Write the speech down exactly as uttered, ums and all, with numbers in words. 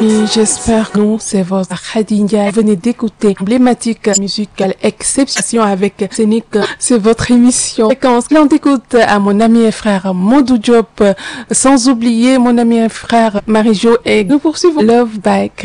Et j'espère que nous, c'est votre Khadija. Venez d'écouter emblématique musicale exception avec Scénic. C'est votre émission. Fréquence. Là, on t'écoute à mon ami et frère Modou Diop. Sans oublier mon ami et frère Marie-Jo. Et nous poursuivons Love Bike.